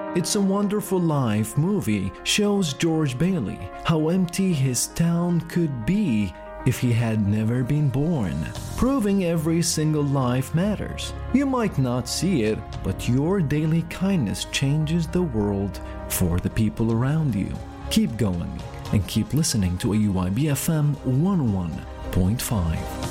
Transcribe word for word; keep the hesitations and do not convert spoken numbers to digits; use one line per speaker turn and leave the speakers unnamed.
It's a Wonderful Life movie shows George Bailey how empty his town could be if he had never been born, proving every single life matters. You might not see it, but your daily kindness changes the world for the people around you. Keep going and keep listening to A U I B F M one oh one point five.